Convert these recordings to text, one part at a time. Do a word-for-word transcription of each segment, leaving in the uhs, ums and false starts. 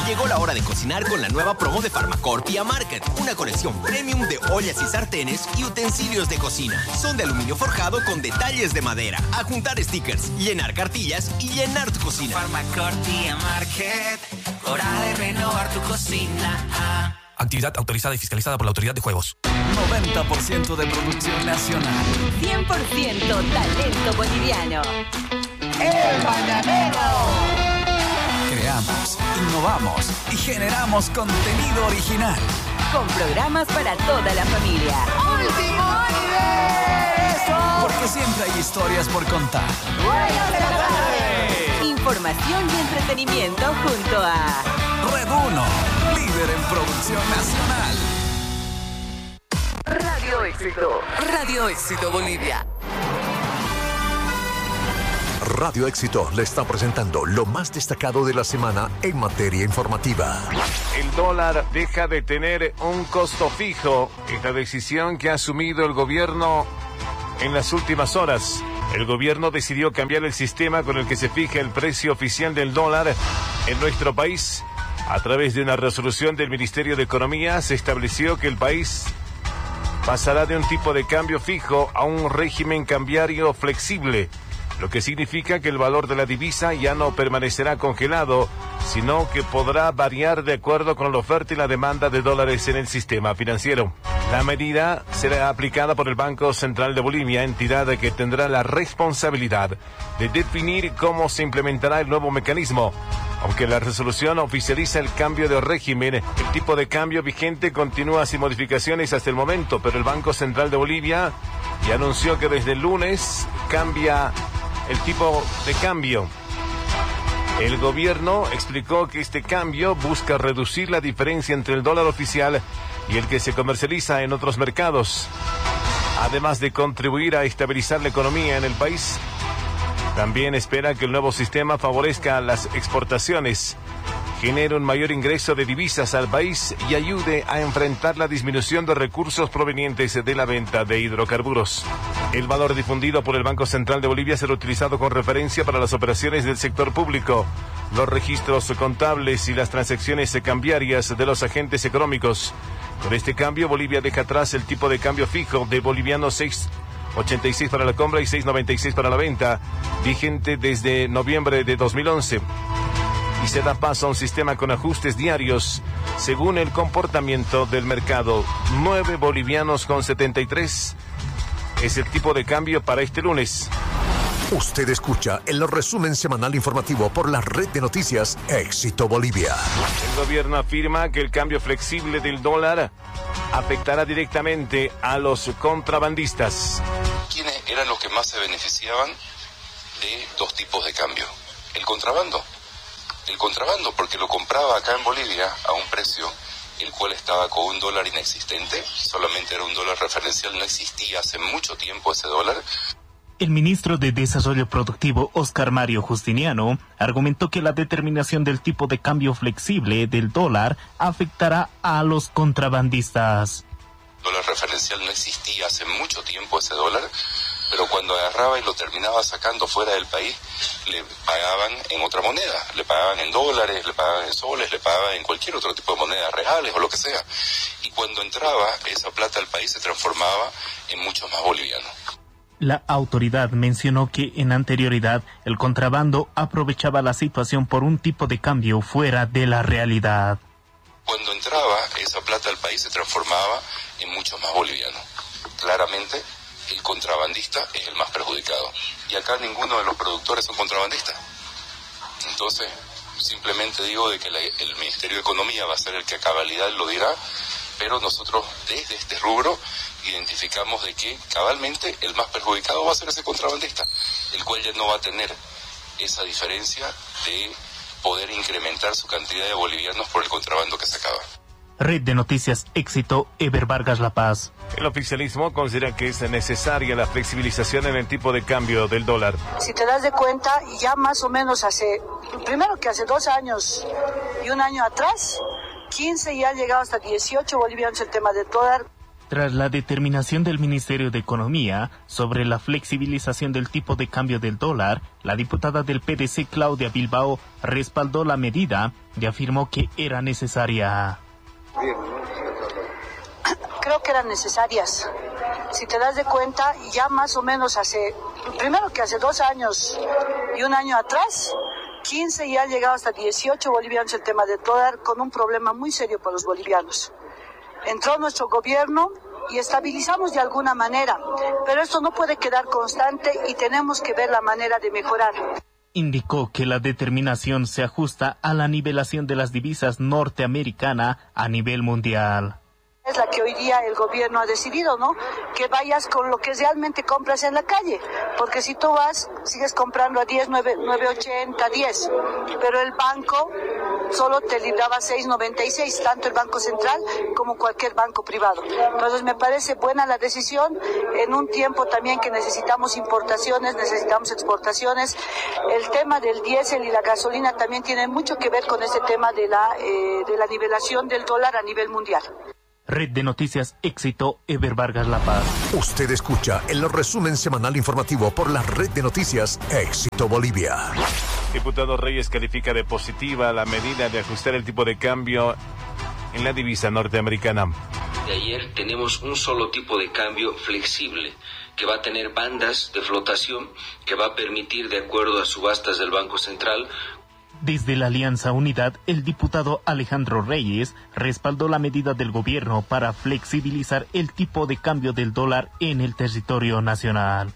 Llegó la hora de cocinar con la nueva promo de Farmacorp y Market. Una colección premium de ollas y sartenes y utensilios de cocina. Son de aluminio forjado con detalles de madera. A juntar stickers, llenar cartillas y llenar tu cocina. Farmacorp y Market. Hora de renovar tu cocina. Actividad autorizada y fiscalizada por la Autoridad de Juegos. noventa por ciento de producción nacional. cien por ciento talento boliviano. ¡El Mañanero! Creamos, innovamos y generamos contenido original. Con programas para toda la familia. ¡Último universo! Porque siempre hay historias por contar. ¡Buenas de la tarde! Información y entretenimiento junto a Red uno, líder en producción nacional. Radio Éxito. Radio Éxito Bolivia. Radio Éxito le está presentando lo más destacado de la semana en materia informativa. El dólar deja de tener un costo fijo. Es la decisión que ha asumido el gobierno en las últimas horas. El gobierno decidió cambiar el sistema con el que se fija el precio oficial del dólar en nuestro país. A través de una resolución del Ministerio de Economía se estableció que el país pasará de un tipo de cambio fijo a un régimen cambiario flexible, lo que significa que el valor de la divisa ya no permanecerá congelado, sino que podrá variar de acuerdo con la oferta y la demanda de dólares en el sistema financiero. La medida será aplicada por el Banco Central de Bolivia, entidad que tendrá la responsabilidad de definir cómo se implementará el nuevo mecanismo. Aunque la resolución oficializa el cambio de régimen, el tipo de cambio vigente continúa sin modificaciones hasta el momento, pero el Banco Central de Bolivia ya anunció que desde el lunes cambia el tipo de cambio. El gobierno explicó que este cambio busca reducir la diferencia entre el dólar oficial y el que se comercializa en otros mercados, además de contribuir a estabilizar la economía en el país. También espera que el nuevo sistema favorezca las exportaciones, genere un mayor ingreso de divisas al país y ayude a enfrentar la disminución de recursos provenientes de la venta de hidrocarburos. El valor difundido por el Banco Central de Bolivia será utilizado con referencia para las operaciones del sector público, los registros contables y las transacciones cambiarias de los agentes económicos. Con este cambio, Bolivia deja atrás el tipo de cambio fijo de boliviano seis ochenta y seis para la compra y seis noventa y seis para la venta, vigente desde noviembre de dos mil once. Y se da paso a un sistema con ajustes diarios según el comportamiento del mercado. nueve bolivianos con setenta y tres es el tipo de cambio para este lunes. Usted escucha el resumen semanal informativo por la red de noticias Éxito Bolivia. El gobierno afirma que el cambio flexible del dólar afectará directamente a los contrabandistas. ¿Quiénes eran los que más se beneficiaban de dos tipos de cambio? El contrabando. El contrabando, porque lo compraba acá en Bolivia a un precio el cual estaba con un dólar inexistente, solamente era un dólar referencial, no existía hace mucho tiempo ese dólar. El ministro de Desarrollo Productivo, Oscar Mario Justiniano, argumentó que la determinación del tipo de cambio flexible del dólar afectará a los contrabandistas. El dólar referencial no existía hace mucho tiempo ese dólar, pero cuando agarraba y lo terminaba sacando fuera del país, le pagaban en otra moneda, le pagaban en dólares, le pagaban en soles, le pagaban en cualquier otro tipo de monedas reales o lo que sea. Y cuando entraba esa plata al país se transformaba en mucho más boliviano. La autoridad mencionó que en anterioridad el contrabando aprovechaba la situación por un tipo de cambio fuera de la realidad. Cuando entraba esa plata al país se transformaba en mucho más boliviano. Claramente el contrabandista es el más perjudicado. Y acá ninguno de los productores son contrabandistas. Entonces, simplemente digo de que la, el Ministerio de Economía va a ser el que a cabalidad lo dirá, pero nosotros desde este rubro identificamos de que cabalmente el más perjudicado va a ser ese contrabandista, el cual ya no va a tener esa diferencia de poder incrementar su cantidad de bolivianos por el contrabando que sacaba. Red de Noticias Éxito, Eber Vargas La Paz. El oficialismo considera que es necesaria la flexibilización en el tipo de cambio del dólar. Si te das de cuenta, ya más o menos hace, primero que hace dos años y un año atrás, quince y ha llegado hasta dieciocho bolivianos el tema del dólar. Tras la determinación del Ministerio de Economía sobre la flexibilización del tipo de cambio del dólar, la diputada del P D C, Claudia Bilbao, respaldó la medida y afirmó que era necesaria. Creo que eran necesarias. Si te das de cuenta, ya más o menos hace, primero que hace dos años y un año atrás, quince y han llegado hasta dieciocho bolivianos el tema del dólar, con un problema muy serio para los bolivianos. Entró nuestro gobierno y estabilizamos de alguna manera, pero esto no puede quedar constante y tenemos que ver la manera de mejorar. Indicó que la determinación se ajusta a la nivelación de las divisas norteamericana a nivel mundial. Es la que hoy día el gobierno ha decidido, ¿no? Que vayas con lo que realmente compras en la calle, porque si tú vas, sigues comprando a diez, nueve, nueve ochenta, diez, pero el banco solo te libraba seis noventa y seis, tanto el Banco Central como cualquier banco privado. Entonces me parece buena la decisión, en un tiempo también que necesitamos importaciones, necesitamos exportaciones. El tema del diésel y la gasolina también tiene mucho que ver con ese tema de la, eh, de la nivelación del dólar a nivel mundial. Red de Noticias Éxito, Eber Vargas La Paz. Usted escucha el resumen semanal informativo por la Red de Noticias Éxito Bolivia. Diputado Reyes califica de positiva la medida de ajustar el tipo de cambio en la divisa norteamericana. De ayer tenemos un solo tipo de cambio flexible que va a tener bandas de flotación que va a permitir, de acuerdo a subastas del Banco Central. Desde la Alianza Unidad, el diputado Alejandro Reyes respaldó la medida del gobierno para flexibilizar el tipo de cambio del dólar en el territorio nacional.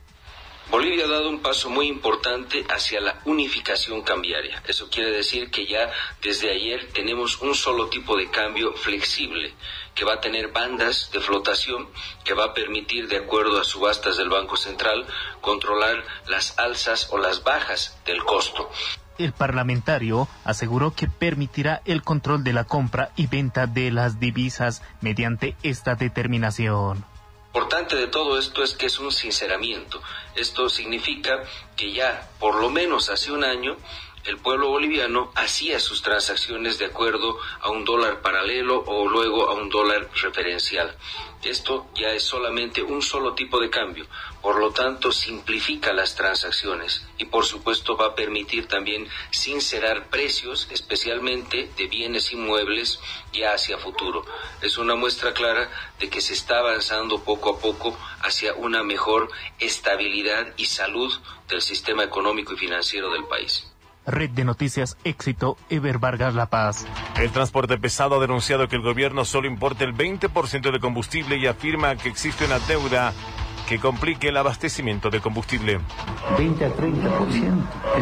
Bolivia ha dado un paso muy importante hacia la unificación cambiaria. Eso quiere decir que ya desde ayer tenemos un solo tipo de cambio flexible que va a tener bandas de flotación que va a permitir, de acuerdo a subastas del Banco Central, controlar las alzas o las bajas del costo. El parlamentario aseguró que permitirá el control de la compra y venta de las divisas mediante esta determinación. Lo importante de todo esto es que es un sinceramiento. Esto significa que ya, por lo menos hace un año, el pueblo boliviano hacía sus transacciones de acuerdo a un dólar paralelo o luego a un dólar referencial. Esto ya es solamente un solo tipo de cambio, por lo tanto simplifica las transacciones y por supuesto va a permitir también sincerar precios, especialmente de bienes inmuebles ya hacia futuro. Es una muestra clara de que se está avanzando poco a poco hacia una mejor estabilidad y salud del sistema económico y financiero del país. Red de Noticias Éxito, Eber Vargas La Paz. El transporte pesado ha denunciado que el gobierno solo importa el veinte por ciento de combustible y afirma que existe una deuda que complique el abastecimiento de combustible. veinte a treinta por ciento. Es,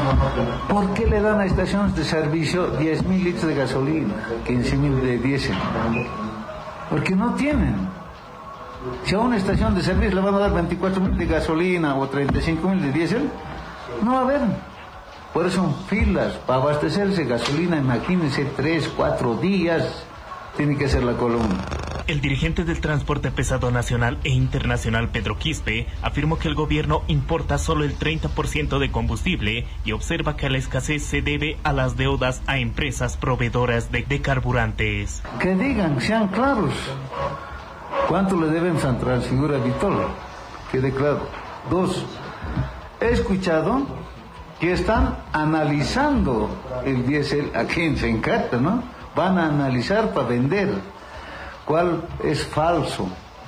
¿por qué le dan a estaciones de servicio diez mil litros de gasolina, quince mil de diésel? Porque no tienen. Si a una estación de servicio le van a dar veinticuatro mil de gasolina o treinta y cinco mil de diésel, no va a haber. Por eso son filas para abastecerse gasolina, imagínense, tres, cuatro días tiene que ser la columna. El dirigente del transporte pesado nacional e internacional, Pedro Quispe, afirmó que el gobierno importa solo el treinta por ciento de combustible y observa que la escasez se debe a las deudas a empresas proveedoras de, de carburantes. Que digan, sean claros. ¿Cuánto le deben San Transfigura Vitol? Quede claro. Dos, he escuchado que están analizando el diésel aquí en Sencata, ¿no? Van a analizar para vender cuál es falso.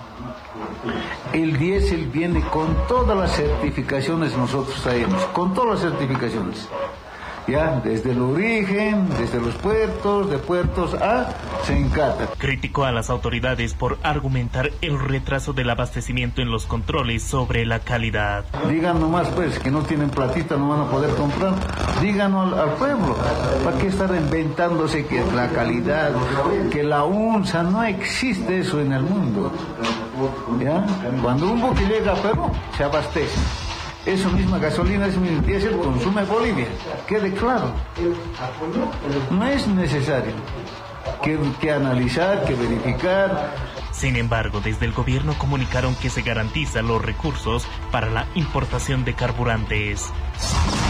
El diésel viene con todas las certificaciones, nosotros traemos, con todas las certificaciones. Ya, desde el origen, desde los puertos, de puertos a Sencata. Criticó a las autoridades por argumentar el retraso del abastecimiento en los controles sobre la calidad. Digan nomás pues que no tienen platita, no van a poder comprar. Díganlo al, al pueblo. ¿Para qué estar inventándose que la calidad, que la unza? No existe eso en el mundo. ¿Ya? Cuando un buque llega a Perú, se abastece. Esa misma gasolina, ese mismo diésel consume Bolivia. Quede claro. No es necesario que, que analizar, que verificar. Sin embargo, desde el gobierno comunicaron que se garantizan los recursos para la importación de carburantes.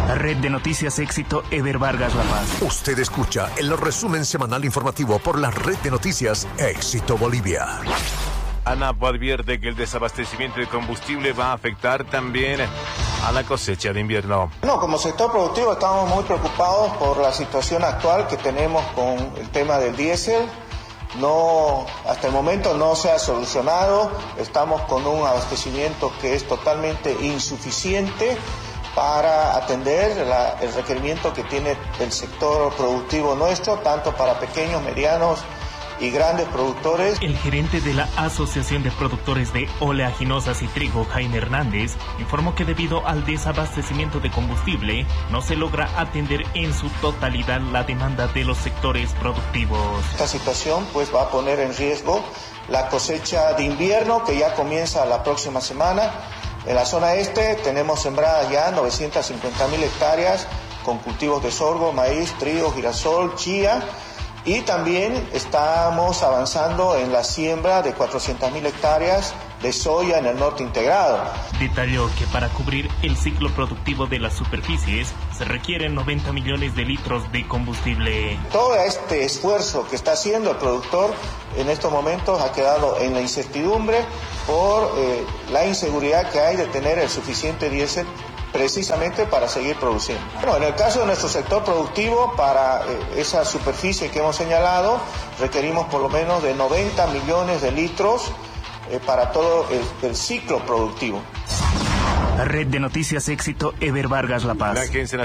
Red de Noticias Éxito, Ever Vargas La Paz. Usted escucha el resumen semanal informativo por la Red de Noticias Éxito Bolivia. ANAPO advierte que el desabastecimiento de combustible va a afectar también a la cosecha de invierno. No, como sector productivo estamos muy preocupados por la situación actual que tenemos con el tema del diésel. No, hasta el momento no se ha solucionado. Estamos con un abastecimiento que es totalmente insuficiente para atender la, el requerimiento que tiene el sector productivo nuestro, tanto para pequeños, medianos y grandes productores. El gerente de la Asociación de Productores de Oleaginosas y Trigo, Jaime Hernández, informó que debido al desabastecimiento de combustible, no se logra atender en su totalidad la demanda de los sectores productivos. Esta situación pues va a poner en riesgo la cosecha de invierno que ya comienza la próxima semana. En la zona este tenemos sembradas ya novecientas cincuenta mil hectáreas con cultivos de sorgo, maíz, trigo, girasol, chía. Y también estamos avanzando en la siembra de cuatrocientas mil hectáreas de soya en el norte integrado. Detalló que para cubrir el ciclo productivo de las superficies se requieren noventa millones de litros de combustible. Todo este esfuerzo que está haciendo el productor en estos momentos ha quedado en la incertidumbre por eh, la inseguridad que hay de tener el suficiente diésel precisamente para seguir produciendo. Bueno, en el caso de nuestro sector productivo, para eh, esa superficie que hemos señalado, requerimos por lo menos de noventa millones de litros eh, para todo el, el ciclo productivo. Red de Noticias Éxito, Ever Vargas La Paz. La Agencia